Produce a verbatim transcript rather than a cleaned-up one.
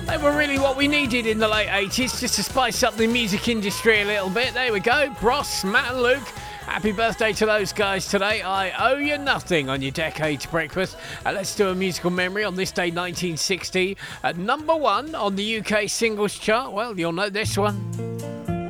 They were really what we needed in the late eighties, just to spice up the music industry a little bit. There we go. Bros, Matt and Luke. Happy birthday to those guys today. I owe you nothing on your Decades Breakfast. Uh, let's do a musical memory on this day, nineteen sixty. At number one on the U K singles chart. Well, you'll know this one.